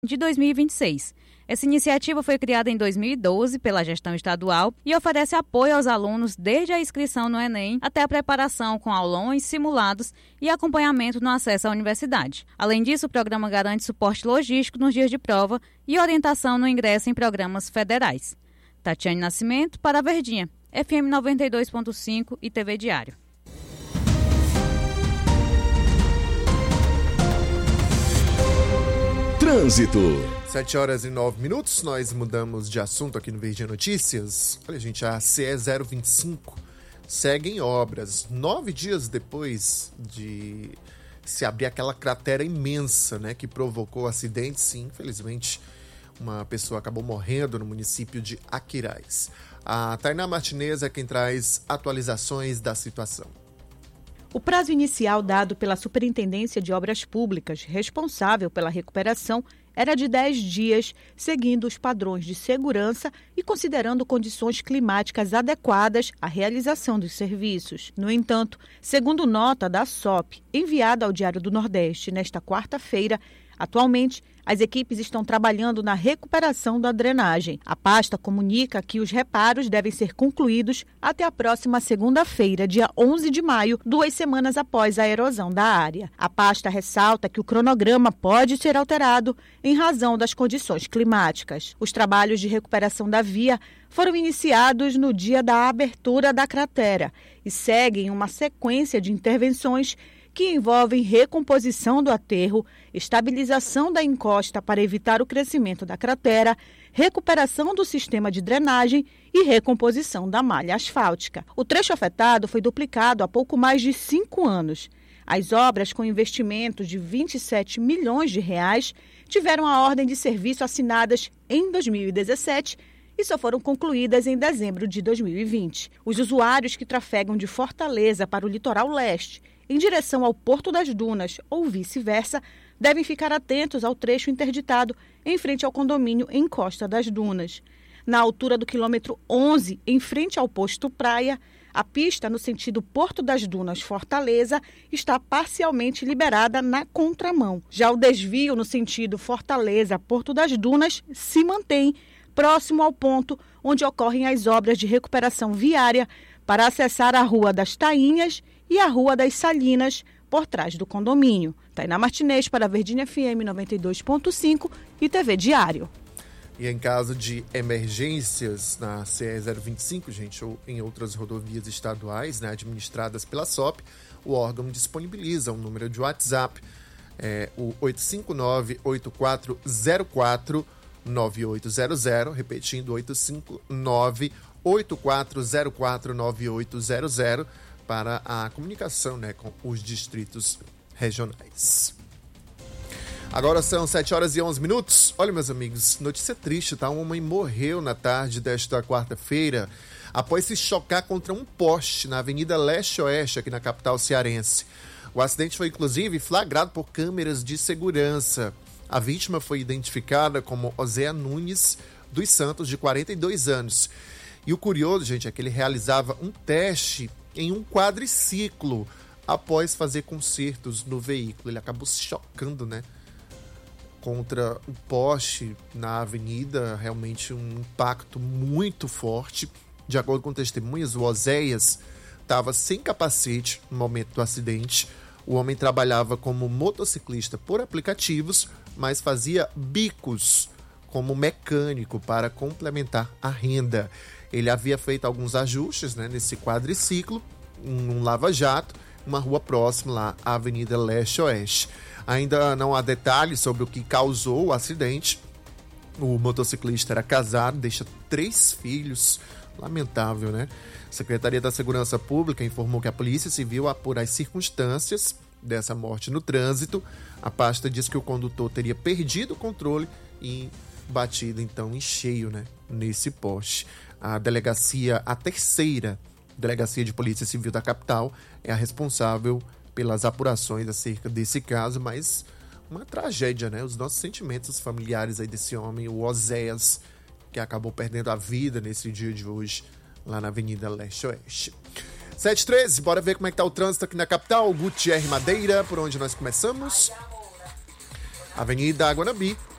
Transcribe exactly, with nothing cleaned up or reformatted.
de dois mil e vinte e seis. Essa iniciativa foi criada em dois mil e doze pela gestão estadual e oferece apoio aos alunos desde a inscrição no Enem até a preparação com aulões, simulados e acompanhamento no acesso à universidade. Além disso, o programa garante suporte logístico nos dias de prova e orientação no ingresso em programas federais. Tatiane Nascimento, para a Verdinha, F M noventa e dois ponto cinco e T V Diário. Trânsito. sete horas e nove minutos, nós mudamos de assunto aqui no Verdinha Notícias. Olha, gente, a C E zero vinte e cinco segue em obras. Nove dias depois de se abrir aquela cratera imensa, né, que provocou acidentes, e infelizmente uma pessoa acabou morrendo no município de Aquiraz. A Tainá Martinez é quem traz atualizações da situação. O prazo inicial dado pela Superintendência de Obras Públicas, responsável pela recuperação, era de dez dias, seguindo os padrões de segurança e considerando condições climáticas adequadas à realização dos serviços. No entanto, segundo nota da S O P, enviada ao Diário do Nordeste nesta quarta-feira, atualmente, as equipes estão trabalhando na recuperação da drenagem. A pasta comunica que os reparos devem ser concluídos até a próxima segunda-feira, dia onze de maio, duas semanas após a erosão da área. A pasta ressalta que o cronograma pode ser alterado em razão das condições climáticas. Os trabalhos de recuperação da via foram iniciados no dia da abertura da cratera e seguem uma sequência de intervenções que envolvem recomposição do aterro, estabilização da encosta para evitar o crescimento da cratera, recuperação do sistema de drenagem e recomposição da malha asfáltica. O trecho afetado foi duplicado há pouco mais de cinco anos. As obras, com investimentos de vinte e sete milhões de reais, tiveram a ordem de serviço assinadas em dois mil e dezessete e só foram concluídas em dezembro de dois mil e vinte. Os usuários que trafegam de Fortaleza para o litoral leste, em direção ao Porto das Dunas ou vice-versa, devem ficar atentos ao trecho interditado em frente ao condomínio em Costa das Dunas. Na altura do quilômetro onze, em frente ao posto Praia, a pista no sentido Porto das Dunas-Fortaleza está parcialmente liberada na contramão. Já o desvio no sentido Fortaleza-Porto das Dunas se mantém próximo ao ponto onde ocorrem as obras de recuperação viária para acessar a Rua das Tainhas e a Rua das Salinas, por trás do condomínio. Tainá Martinez para a Verdinha F M noventa e dois ponto cinco e T V Diário. E em caso de emergências na C E zero vinte e cinco, gente, ou em outras rodovias estaduais, né, administradas pela S O P, o órgão disponibiliza um número de WhatsApp, é, o oito cinco nove, oito quatro zero quatro, nove oito zero zero, repetindo, oito cinco nove, oito quatro zero quatro, nove oito zero zero, para a comunicação, né, com os distritos regionais. Agora são sete horas e onze minutos. Olha, meus amigos, notícia triste, tá? Um homem morreu na tarde desta quarta-feira após se chocar contra um poste na Avenida Leste-Oeste, aqui na capital cearense. O acidente foi, inclusive, flagrado por câmeras de segurança. A vítima foi identificada como Oséia Nunes dos Santos, de quarenta e dois anos. E o curioso, gente, é que ele realizava um teste em um quadriciclo após fazer consertos no veículo. Ele acabou se chocando, né, contra o poste na avenida, realmente um impacto muito forte. De acordo com testemunhas, o Oséias estava sem capacete no momento do acidente. O homem trabalhava como motociclista por aplicativos, mas fazia bicos como mecânico para complementar a renda. Ele havia feito alguns ajustes, né, nesse quadriciclo, um lava-jato, uma rua próxima lá, à Avenida Leste-Oeste. Ainda não há detalhes sobre o que causou o acidente. O motociclista era casado, deixa três filhos. Lamentável, né? A Secretaria da Segurança Pública informou que a Polícia Civil apura as circunstâncias dessa morte no trânsito. A pasta diz que o condutor teria perdido o controle e batido, então, em cheio, né, nesse poste. A delegacia, a terceira Delegacia de Polícia Civil da capital, é a responsável pelas apurações acerca desse caso, mas uma tragédia, né? Os nossos sentimentos familiares aí desse homem, o Oséias, que acabou perdendo a vida nesse dia de hoje, lá na Avenida Leste-Oeste. sete e treze, bora ver como é que tá o trânsito aqui na capital. Gutierre Madeira, por onde nós começamos. Avenida Guanambi,